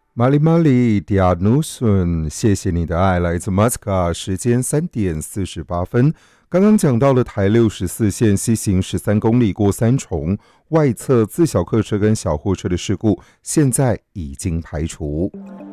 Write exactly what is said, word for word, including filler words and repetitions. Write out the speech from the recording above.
马里马里迪亚努孙，谢谢你的爱，来自 Masca， 时间三点四十八分。刚刚讲到了台六十四线西行十三公里过三重，外侧自小客车跟小货车的事故，现在已经排除。